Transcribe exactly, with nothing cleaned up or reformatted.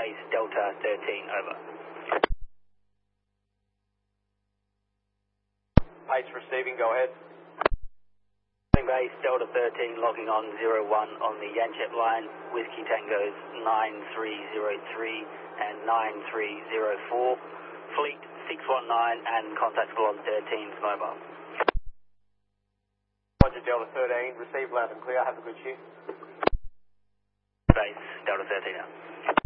base Delta thirteen, over. Base receiving, go ahead. Base Delta thirteen logging on zero one on the Yanchep line, Whiskey Tangos nine three zero three and nine three zero four, fleet six one nine and contactable on thirteen's mobile. Roger Delta thirteen, receive loud and clear, have a good shift. Base Delta thirteen out.